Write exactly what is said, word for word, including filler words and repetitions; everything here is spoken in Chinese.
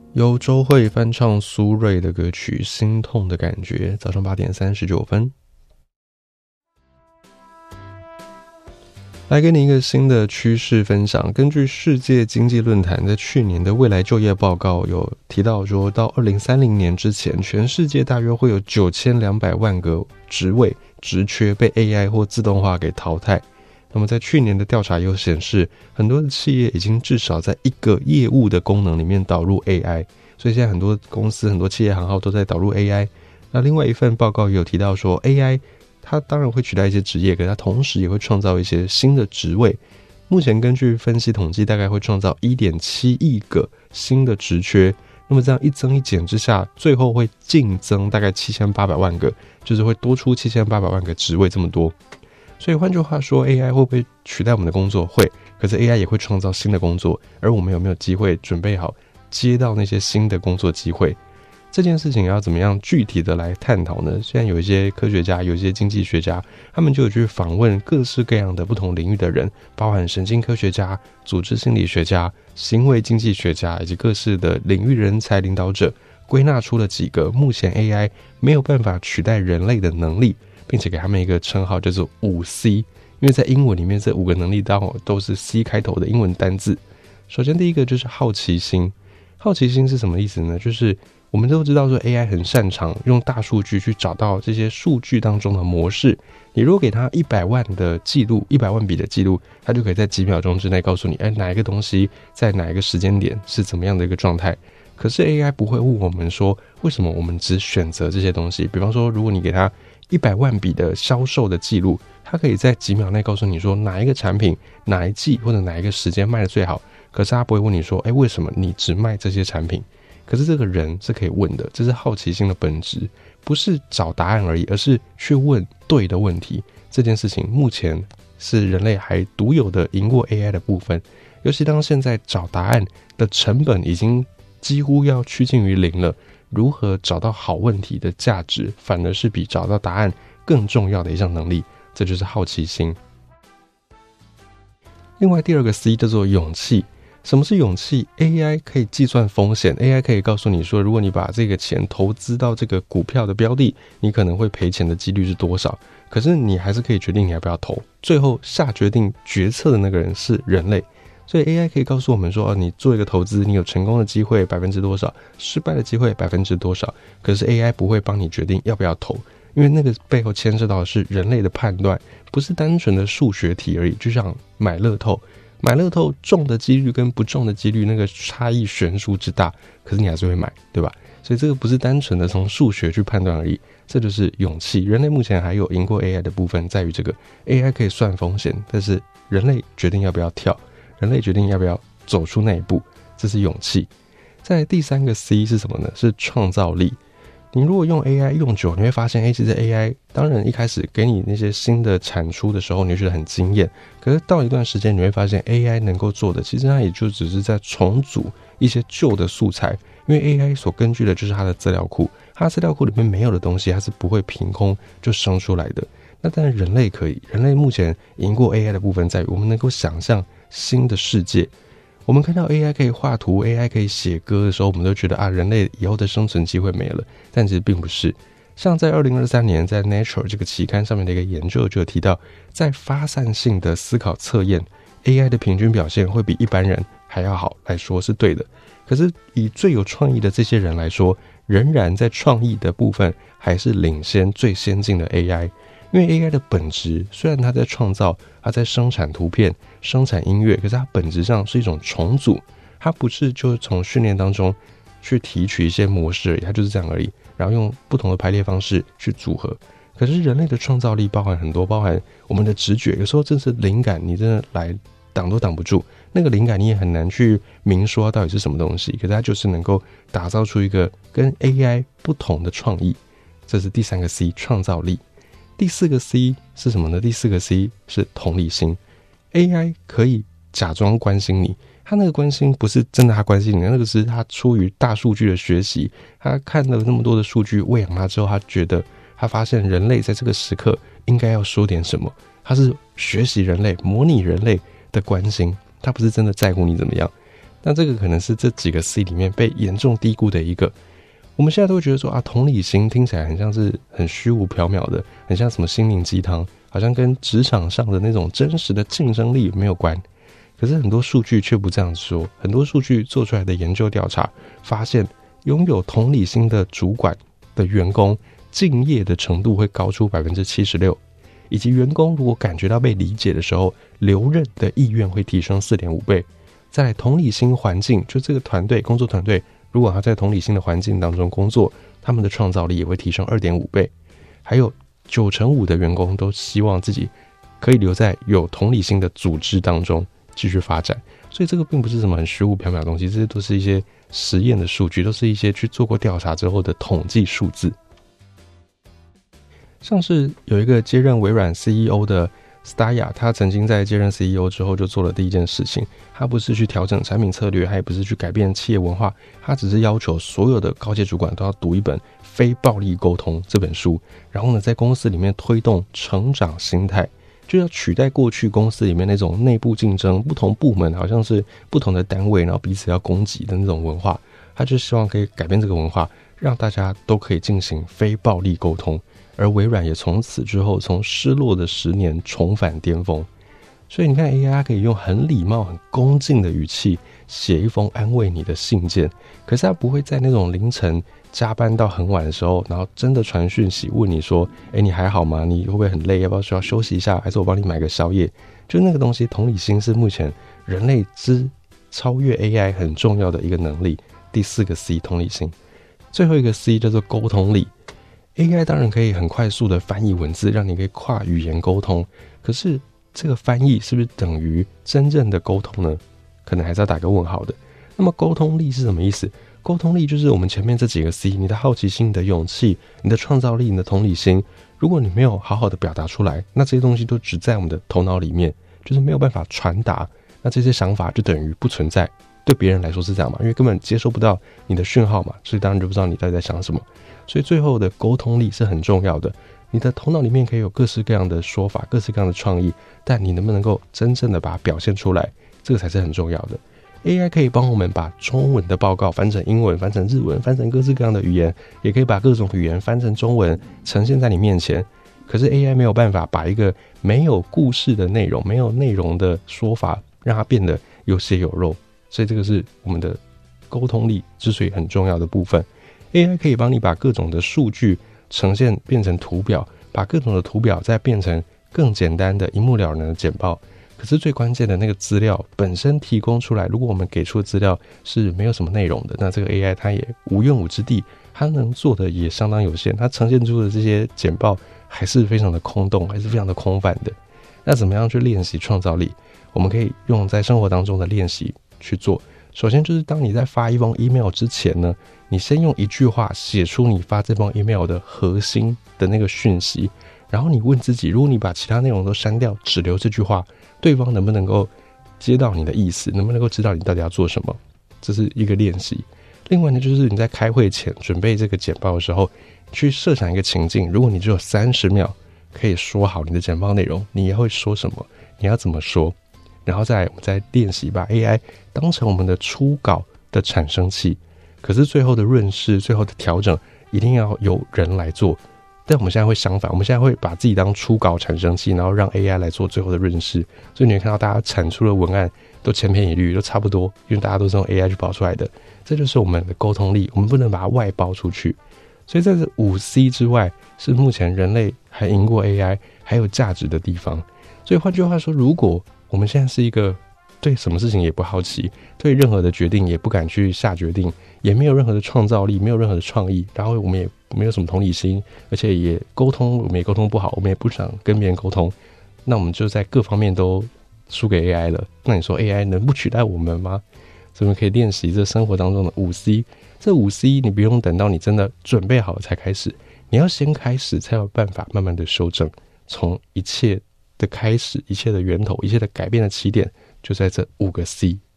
由周蕙翻唱苏芮的歌曲《心痛的感觉》。早上八点三十九分，来给你一个新的趋势分享。根据世界经济论坛在去年的未来就业报告有提到说，到二零三零年之前，全世界大约会有九千两百万个职位职缺被 A I 或自动化给淘汰。那么在去年的调查有显示，很多的企业已经至少在一个业务的功能里面导入 A I， 所以现在很多公司很多企业行号都在导入 A I。 那另外一份报告也有提到说， A I 它当然会取代一些职业，可是它同时也会创造一些新的职位。目前根据分析统计，大概会创造 一点七亿个新的职缺，那么这样一增一减之下，最后会净增大概七千八百万个，就是会多出七千八百万个职位这么多。所以换句话说， A I 会不会取代我们的工作？会，可是 A I 也会创造新的工作，而我们有没有机会准备好接到那些新的工作机会？这件事情要怎么样具体的来探讨呢？现在有一些科学家，有一些经济学家，他们就有去访问各式各样的不同领域的人，包含神经科学家、组织心理学家、行为经济学家以及各式的领域人才领导者，归纳出了几个目前 A I 没有办法取代人类的能力，并且给他们一个称号叫做五 C， 因为在英文里面这五个能力都是 C 开头的英文单字。首先第一个就是好奇心。好奇心是什么意思呢？就是我们都知道说 A I 很擅长用大数据去找到这些数据当中的模式。你如果给它一百万的记录，一百万笔的记录，它就可以在几秒钟之内告诉你，哎，哪一个东西在哪一个时间点是怎么样的一个状态。可是 A I 不会问我们说，为什么我们只选择这些东西？比方说，如果你给它一百万笔的销售的记录，它可以在几秒内告诉你说哪一个产品、哪一季或者哪一个时间卖的最好。可是它不会问你说，哎，为什么你只卖这些产品？可是这个人是可以问的，这是好奇心的本质，不是找答案而已，而是去问对的问题。这件事情目前是人类还独有的赢过 A I 的部分，尤其当现在找答案的成本已经几乎要趋近于零了，如何找到好问题的价值，反而是比找到答案更重要的一项能力，这就是好奇心。另外第二个 C 叫做勇气。什么是勇气？ A I 可以计算风险， A I 可以告诉你说，如果你把这个钱投资到这个股票的标的，你可能会赔钱的几率是多少，可是你还是可以决定你要不要投，最后下决定决策的那个人是人类。所以 A I 可以告诉我们说，啊，你做一个投资，你有成功的机会百分之多少，失败的机会百分之多少，可是 A I 不会帮你决定要不要投，因为那个背后牵涉到的是人类的判断，不是单纯的数学题而已。就像买乐透，买乐透中的几率跟不中的几率那个差异悬殊之大，可是你还是会买，对吧？所以这个不是单纯的从数学去判断而已，这就是勇气。人类目前还有赢过 A I 的部分在于这个 A I 可以算风险，但是人类决定要不要跳，人类决定要不要走出那一步，这是勇气。再来第三个 C 是什么呢？是创造力。你如果用 A I 用久，你会发现，哎，其实 A I 当然一开始给你那些新的产出的时候，你会觉得很惊艳。可是到一段时间，你会发现 A I 能够做的，其实它也就只是在重组一些旧的素材，因为 A I 所根据的就是它的资料库，它的资料库里面没有的东西，它是不会凭空就生出来的。那当然人类可以，人类目前赢过 A I 的部分在于我们能够想象新的世界。我们看到 A I 可以画图 A I 可以写歌的时候，我们都觉得啊，人类以后的生存机会没了，但其实并不是。像在二零二三年在 Nature 这个期刊上面的一个研究就有提到，在发散性的思考测验 A I 的平均表现会比一般人还要好来说是对的。可是以最有创意的这些人来说，仍然在创意的部分还是领先最先进的 A I。因为 A I 的本质虽然它在创造，它在生产图片生产音乐，可是它本质上是一种重组，它不是就是从训练当中去提取一些模式而已，它就是这样而已，然后用不同的排列方式去组合。可是人类的创造力包含很多，包含我们的直觉，有时候真是灵感你真的来挡都挡不住，那个灵感你也很难去明说到底是什么东西，可是它就是能够打造出一个跟 A I 不同的创意，这是第三个 C 创造力。第四个 C 是什么呢？第四个 C 是同理心。 A I 可以假装关心你，他那个关心不是真的他关心你，那个是他出于大数据的学习，他看了那么多的数据喂养他之后，他觉得他发现人类在这个时刻应该要说点什么，他是学习人类模拟人类的关心，他不是真的在乎你怎么样。 那这个可能是这几个 C 里面被严重低估的一个。我们现在都会觉得说啊，同理心听起来很像是很虚无缥缈的，很像什么心灵鸡汤，好像跟职场上的那种真实的竞争力没有关。可是很多数据却不这样说，很多数据做出来的研究调查发现，拥有同理心的主管的员工敬业的程度会高出 百分之七十六， 以及员工如果感觉到被理解的时候，留任的意愿会提升 四点五倍。再来同理心环境，就这个团队工作团队如果他在同理心的环境当中工作，他们的创造力也会提升 二点五倍。还有九成五的员工都希望自己可以留在有同理心的组织当中继续发展。所以这个并不是什么很虚无缥缈的东西，这些都是一些实验的数据，都是一些去做过调查之后的统计数字。像是有一个接任微软 C E O 的 Satya， 他曾经在接任 C E O 之后就做了第一件事情，他不是去调整产品策略，他也不是去改变企业文化，他只是要求所有的高阶主管都要读一本《非暴力沟通》这本书，然后呢，在公司里面推动成长心态，就要取代过去公司里面那种内部竞争，不同部门好像是不同的单位，然后彼此要攻击的那种文化。他就希望可以改变这个文化，让大家都可以进行非暴力沟通。而微软也从此之后从失落的十年重返巅峰。所以你看 A I 可以用很礼貌很恭敬的语气写一封安慰你的信件，可是它不会在那种凌晨加班到很晚的时候，然后真的传讯息问你说，诶，你还好吗？你会不会很累？要不要需要休息一下？还是我帮你买个宵夜？就那个东西，同理心是目前人类之超越 A I 很重要的一个能力。第四个 C， 同理心。最后一个 C 叫做沟通力。A I 当然可以很快速的翻译文字，让你可以跨语言沟通，可是这个翻译是不是等于真正的沟通呢？可能还是要打个问号的。那么沟通力是什么意思？沟通力就是我们前面这几个 C， 你的好奇心、你的勇气、你的创造力、你的同理心，如果你没有好好的表达出来，那这些东西都只在我们的头脑里面，就是没有办法传达，那这些想法就等于不存在。对别人来说是这样嘛，因为根本接收不到你的讯号嘛，所以当然就不知道你到底在想什么。所以最后的沟通力是很重要的，你的头脑里面可以有各式各样的说法，各式各样的创意，但你能不能够真正的把它表现出来，这个才是很重要的。 A I 可以帮我们把中文的报告翻成英文，翻成日文，翻成各式各样的语言，也可以把各种语言翻成中文呈现在你面前，可是 A I 没有办法把一个没有故事的内容，没有内容的说法让它变得有血有肉，所以这个是我们的沟通力之所以很重要的部分。 A I 可以帮你把各种的数据呈现变成图表，把各种的图表再变成更简单的一目了然的简报，可是最关键的那个资料本身提供出来，如果我们给出的资料是没有什么内容的，那这个 A I 它也无用武之地，它能做的也相当有限，它呈现出的这些简报还是非常的空洞，还是非常的空泛的。那怎么样去练习创造力？我们可以用在生活当中的练习去做。首先就是当你在发一封 email 之前呢，你先用一句话写出你发这封 email 的核心的那个讯息，然后你问自己，如果你把其他内容都删掉，只留这句话，对方能不能够接到你的意思，能不能够知道你到底要做什么，这是一个练习。另外呢，就是你在开会前准备这个简报的时候，去设想一个情境，如果你只有三十秒可以说好你的简报内容，你也会说什么，你要怎么说，然后再来我们再练习把 A I 当成我们的初稿的产生器，可是最后的润饰，最后的调整一定要由人来做。但我们现在会相反，我们现在会把自己当初稿产生器，然后让 A I 来做最后的润饰，所以你会看到大家产出的文案都千篇一律，都差不多，因为大家都是用 A I 去跑出来的。这就是我们的沟通力，我们不能把它外包出去。所以在这五 C 之外，是目前人类还赢过 A I 还有价值的地方。所以换句话说，如果我们现在是一个对什么事情也不好奇，对任何的决定也不敢去下决定，也没有任何的创造力，没有任何的创意，然后我们也没有什么同理心，而且也沟通我们也沟通不好，我们也不想跟别人沟通，那我们就在各方面都输给 A I 了。那你说 A I 能不取代我们吗？所以我们可以练习这生活当中的五 C。 这五 C 你不用等到你真的准备好了才开始，你要先开始才有办法慢慢的修正。从一切的开始，一切的源头，一切的改变的起点就在这五个 C。